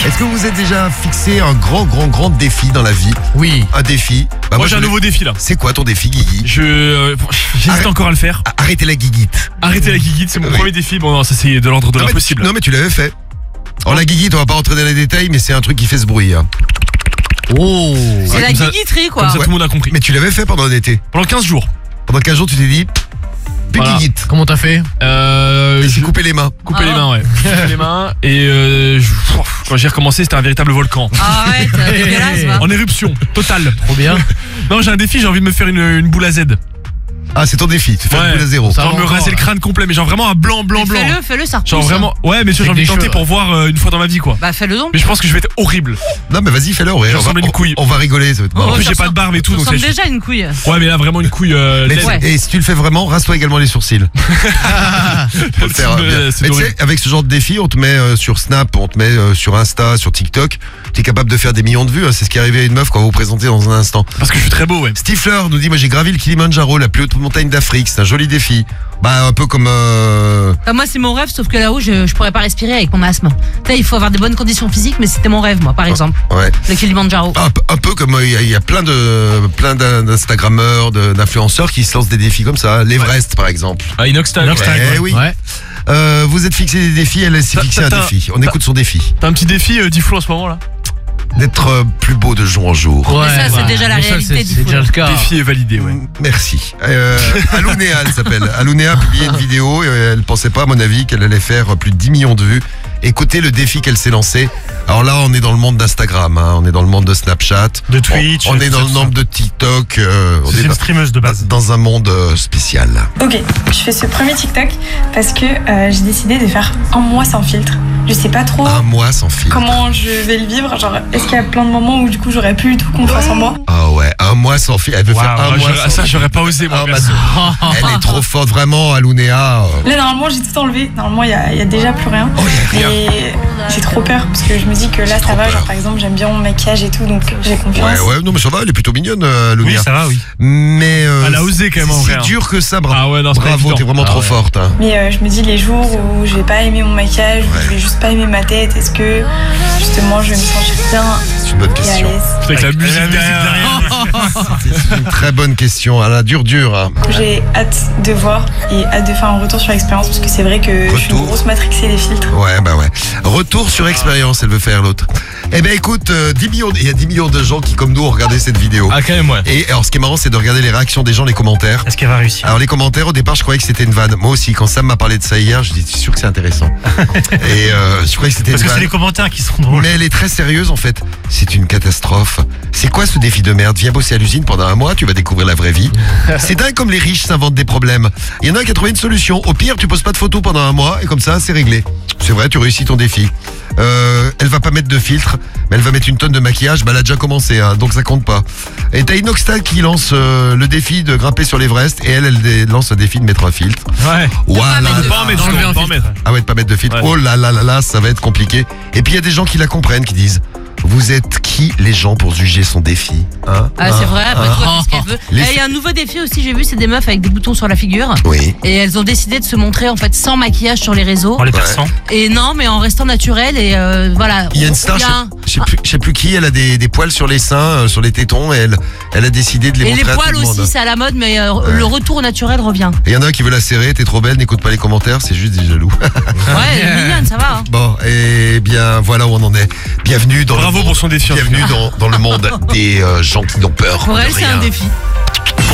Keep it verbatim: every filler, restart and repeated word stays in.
Est-ce que vous êtes déjà fixé un grand, grand, grand défi dans la vie? Oui. Un défi. Bah, Moi j'ai un je nouveau l'ai- défi là. C'est quoi ton défi, Guigui? Je euh, J'hésite Arrête. encore à le faire. Arrêtez la guiguite. Arrêter la guiguite, c'est mon Oui. premier défi. Bon non, ça c'est de l'ordre de Non, mais tu- l'impossible. Non mais tu l'avais fait. Alors la guiguite, on va pas rentrer dans les détails, mais c'est un truc qui fait ce bruit. Hein. Oh. C'est Ouais, la comme ça- guiguiterie, quoi. Comme ça Ouais. tout le monde a compris. Mais tu l'avais fait pendant l'été. Pendant quinze jours. Pendant quinze jours, tu t'es dit, plus de Voilà. guiguite. Comment t'as fait? Euh, Et je j'ai coupé les mains. coupé Ah. les mains, ouais. Coupé les mains et euh, je- quand j'ai recommencé, c'était un véritable volcan. Arrête, dégueulasse, va. En éruption totale. Trop bien. Non, j'ai un défi, j'ai envie de me faire une, une boule à Z. Ah, c'est ton défi, tu fais Ouais. une boule à zéro. Ça Genre va me encore, raser le là. crâne complet, mais genre vraiment un blanc, blanc, blanc. Fais-le, fais-le, ça repousse. Genre vraiment. Ouais, mais sûr, j'ai Avec envie de des tenter cheveux. pour voir euh, une fois dans ma vie quoi. Bah, fais-le donc. Mais je pense que je vais être horrible. Non mais vas-y, fais-le. Ouais, Je on, va, ressemble à une on- couille. on va rigoler, ça va être marrant. En Oh, plus, ça j'ai pas de barbe et tout, Ça donc ressemble c'est. déjà à une couille. Ouais, mais là vraiment une couille. Euh, Mais laide. Ouais. Et si tu le fais vraiment, rase-toi également les sourcils. Faut le faire, C'est- bien. c'est Mais tu drôle. sais, avec ce genre de défi, on te met euh, sur Snap, on te met euh, sur Insta, sur TikTok. T'es capable de faire des millions de vues. Hein. C'est ce qui est arrivé à une meuf qu'on va vous présenter dans un instant. Parce que je suis très beau, ouais. Stifler nous dit, moi j'ai gravi le Kilimandjaro, la plus haute montagne d'Afrique. C'est un joli défi. Bah un peu comme... euh, Bah, moi, c'est mon rêve, sauf que là-haut, je, je pourrais pas respirer avec mon asthme. Tu sais, il faut avoir des bonnes conditions physiques, mais c'était mon rêve, moi, par exemple. Ouais. Le Kilimanjaro. Un, peu- un peu comme euh, il y, a- il y a plein de plein d'in- d'Instagrammeurs, de- d'influenceurs qui se lancent des défis comme ça. L'Everest par exemple. Ah, Inoxtag. Inoxtag, ouais. Eh oui. Ouais. Euh, vous êtes fixé des défis, elle s'est T'as- fixé un t'as- défi. On t'as- écoute son défi. T'as un petit défi, euh, Diffoul en ce moment là. D'être euh, plus beau de jour en jour. Ouais, ça, c'est bah, déjà la mais ça, réalité c'est- du C'est foot. déjà le cas. Défi est validé, ouais. Merci. Euh, Alounéa, elle s'appelle. Alounéa a publié une vidéo et elle pensait pas, à mon avis, qu'elle allait faire plus de dix millions de vues. Écoutez le défi qu'elle s'est lancé. Alors là, on est dans le monde d'Instagram, hein, on est dans le monde de Snapchat, De Twitch, on, on est tout dans ça, le tout ça. monde de TikTok. euh, on C'est est une dans, streameuse de base. dans un monde euh, spécial. Ok, je fais ce premier TikTok parce que euh, j'ai décidé de faire un mois sans filtre. Je sais pas trop Un mois sans fil. comment je vais le vivre. Genre, est-ce qu'il y a plein de moments où du coup j'aurais plus du tout confiance en moi? Ah ouais, un mois sans fil. Elle veut Waouh, faire un Ah, mois j'aurais- sans ça, j'aurais pas osé, moi. Ah, perso. bah, elle est trop forte, vraiment, Alounéa. euh. Là, normalement, j'ai tout enlevé. Normalement, il y a, il y a déjà plus rien. Oh, y a rien. Et j'ai trop peur parce que je me dis que là, J'ai trop ça va. peur. Genre, par exemple, j'aime bien mon maquillage et tout, donc j'ai confiance. Ouais, ouais, non, mais ça va, elle est plutôt mignonne, euh, Oui, Alounéa. ça va, oui. Mais. euh, Elle a osé quand même, en c'est vrai, si hein. dur que ça, bra- Ah ouais, non, c'est pas bravo, évident. t'es vraiment Ah trop ouais. forte. hein. Mais euh, je me dis les jours où je vais pas aimer mon maquillage, où je vais juste pas aimer ma tête, est-ce que justement je vais me sentir bien C'est une bonne et à question. l'aise? Avec la musique La musique derrière. C'est une très bonne question. Elle a dur, dur. Hein. J'ai hâte de voir et hâte de faire un retour sur l'expérience parce que c'est vrai que je suis une Retour. grosse matrixée des filtres. Ouais, bah ouais. Retour sur expérience, elle veut faire l'autre. Eh ben écoute, euh, dix millions, il y a dix millions de gens qui, comme nous, ont regardé cette vidéo. Ah, quand même, ouais. Et alors, ce qui est marrant, c'est de regarder les réactions des gens, les commentaires. Est-ce qu'elle va réussir? Alors les commentaires, au départ, je croyais que c'était une vanne. Moi aussi, quand Sam m'a parlé de ça hier, je dis, je suis sûr que c'est intéressant. Et euh, je croyais que c'était une Parce que c'est vanne. les commentaires qui sont drôles. Mais elle est très sérieuse en fait. C'est une catastrophe. C'est quoi ce défi de merde? Viens bosser à l'usine pendant un mois, tu vas découvrir la vraie vie. C'est dingue comme les riches s'inventent des problèmes. Il y en a un qui a trouvé une solution. Au pire, tu poses pas de photos pendant un mois et comme ça, c'est réglé. C'est vrai, tu réussis ton défi. Euh, elle va pas mettre de filtre, mais elle va mettre une tonne de maquillage. Bah, elle a déjà commencé, hein, donc ça compte pas. Et t'as Inoxtag qui lance euh, le défi de grimper sur l'Everest et elle, elle dé- lance le défi de mettre un filtre. Ouais. Voilà. mettre de Pas en mettre, D'enlever justement, un pas en filtre. mettre. Ah ouais, de pas mettre de filtre. Ouais. Oh là là là là, ça va être compliqué. Et puis il y a des gens qui la comprennent, qui disent, vous êtes qui les gens pour juger son défi, hein Ah, c'est Hein vrai, après Hein tout, elle fait ce qu'elle veut. Les- Et Il y a un nouveau défi aussi, j'ai vu, c'est des meufs avec des boutons sur la figure. Oui. Et elles ont décidé de se montrer en fait sans maquillage sur les réseaux. En les perçant. Et non, mais en restant naturel et euh, voilà. Il y a une star, Il y je a un- sais- je sais plus, je sais plus qui, elle a des, des poils sur les seins, euh, sur les tétons, et elle, elle a décidé de les Et les montrer à tout poils le monde. aussi, c'est à la mode, mais euh, le retour au naturel revient. Et il y en a un qui veut la serrer, t'es trop belle, n'écoute pas les commentaires, c'est juste des jaloux. Ouais, elle est mignonne, ça va. Hein. Bon, et bien voilà où on en est. Bienvenue dans Bravo le monde, pour son défi, en tout bienvenue dans, dans le monde des euh, gens qui n'ont peur Pour de elle, c'est rien. un défi.